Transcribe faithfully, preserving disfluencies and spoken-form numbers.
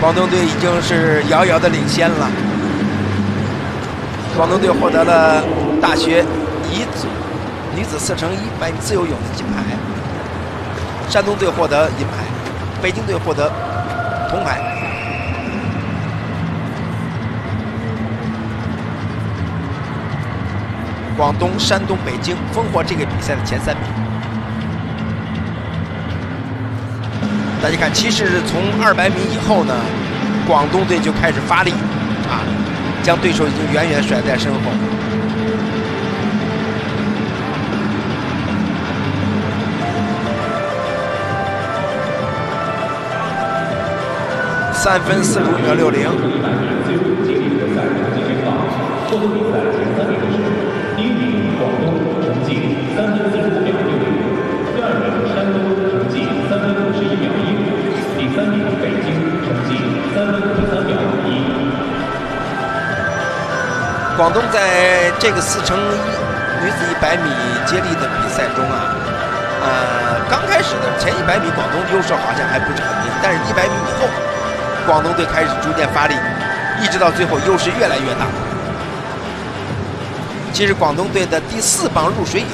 广东队已经是遥遥的领先了。广东队获得了大学乙组女子四乘一百米自由泳的金牌，山东队获得银牌，北京队获得铜牌。广东、山东、北京分获这个比赛的前三名。大家看，其实从二百米以后呢，广东队就开始发力啊，将对手已经远远甩在身后。三分四十五秒六零。第一名广东，成绩三分四十五秒六零；第二名山东，成绩三分五十一秒一五；第三名北京，成绩三分五十三秒五一。广东在这个四乘一女子一百米接力的比赛中啊，呃，刚开始的前一百米广东优势好像还不是很明，但是一百米以后，广东队开始逐渐发力，一直到最后优势越来越大。其实广东队的第四棒入水以